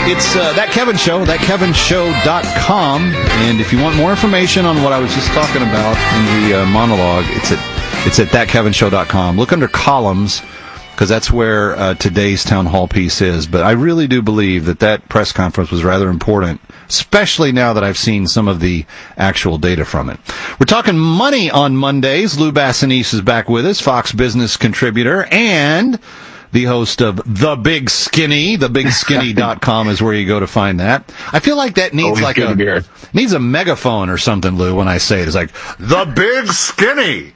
It's That Kevin Show, thatkevinshow.com. And if you want more information on what I was just talking about in the monologue, it's at thatkevinshow.com. Look under columns, because that's where today's town hall piece is. But I really do believe that press conference was rather important, especially now that I've seen some of the actual data from it. We're talking money on Mondays. Lou Bassanese is back with us, Fox Business contributor, and the host of The Big Skinny. TheBigSkinny.com is where you go to find that. I feel like that needs needs a megaphone or something, Lou, when I say it. It's like, The Big Skinny.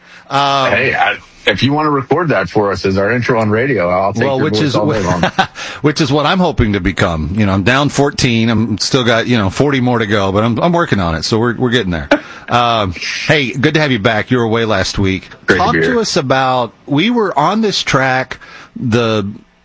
If you want to record that for us as our intro on radio, I'll take your voice all day long. Which is what I'm hoping to become. You know, I'm down 14. I'm still got, 40 more to go, but I'm working on it. So we're getting there. Hey, good to have you back. You were away last week. Talk to us about, we were on this track, the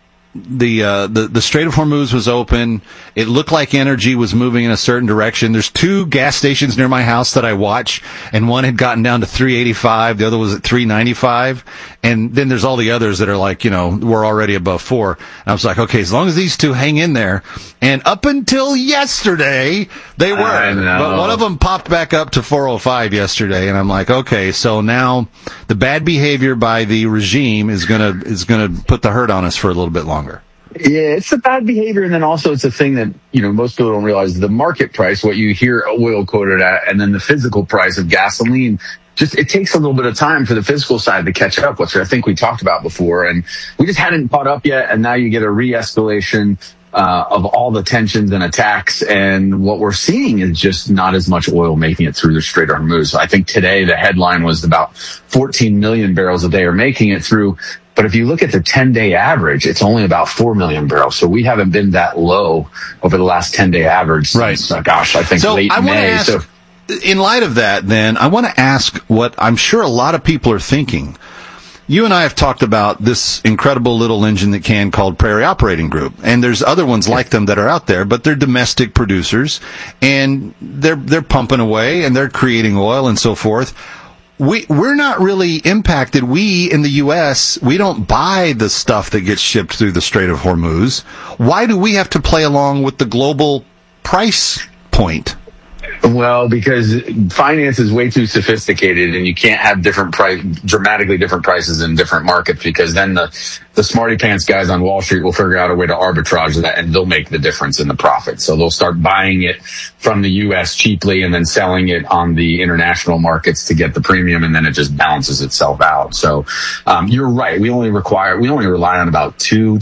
Strait of Hormuz was open. It looked like energy was moving in a certain direction. There's 2 gas stations near my house that I watch, and one had gotten down to 385. The other was at 395. And then there's all the others that are like, we're already above 4. And I was like, okay, as long as these 2 hang in there. And up until yesterday, they were. But one of them popped back up to 405 yesterday. And I'm like, okay, so now the bad behavior by the regime is gonna put the hurt on us for a little bit longer. Yeah, it's the bad behavior, and then also it's a thing that, most people don't realize. The market price, what you hear oil quoted at, and then the physical price of gasoline, it takes a little bit of time for the physical side to catch up, which I think we talked about before, and we just hadn't caught up yet, and now you get a re-escalation of all the tensions and attacks, and what we're seeing is just not as much oil making it through the Strait of Hormuz. So I think today the headline was about 14 million barrels a day are making it through. But if you look at the 10-day average, it's only about 4 million barrels. So we haven't been that low over the last 10-day average since, I think late May. In light of that, then, I want to ask what I'm sure a lot of people are thinking. You and I have talked about this incredible little engine that can called Prairie Operating Group, and there's other ones like them that are out there, but they're domestic producers, and they're pumping away, and they're creating oil and so forth. We're not really impacted. We, in the U.S., we don't buy the stuff that gets shipped through the Strait of Hormuz. Why do we have to play along with the global price point? Well, because finance is way too sophisticated, and you can't have dramatically different prices in different markets, because then the smarty pants guys on Wall Street will figure out a way to arbitrage that, and they'll make the difference in the profit. So they'll start buying it from the U.S. cheaply and then selling it on the international markets to get the premium, and then it just balances itself out. So you're right. We only rely on about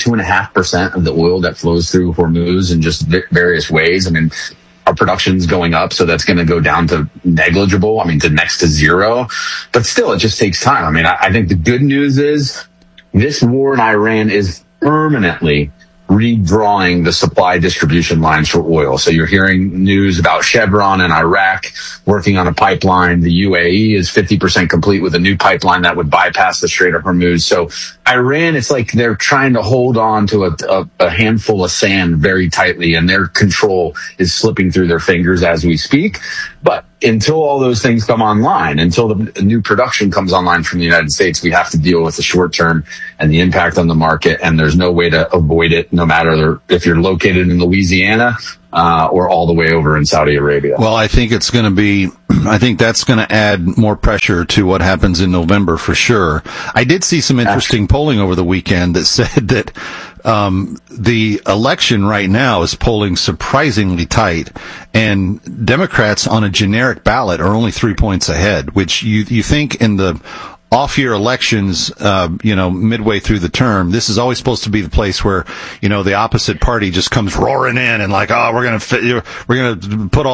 2.5% of the oil that flows through Hormuz in just various ways. I mean, our production's going up, so that's going to go down to negligible, to next to zero. But still, it just takes time. I mean, I think the good news is this war in Iran is permanently redrawing the supply distribution lines for oil. So you're hearing news about Chevron and Iraq working on a pipeline. The UAE is 50% complete with a new pipeline that would bypass the Strait of Hormuz. So Iran, it's like they're trying to hold on to a handful of sand very tightly, and their control is slipping through their fingers as we speak. But until all those things come online, until the new production comes online from the United States, we have to deal with the short term and the impact on the market. And there's no way to avoid it, no matter if you're located in Louisiana or all the way over in Saudi Arabia. Well, I think that's going to add more pressure to what happens in November for sure. I did see some interesting polling over the weekend that said that the election right now is polling surprisingly tight, and Democrats on a generic ballot are only 3 points ahead, which you think in the off-year elections, midway through the term, this is always supposed to be the place where, the opposite party just comes roaring in and like, we're going to put all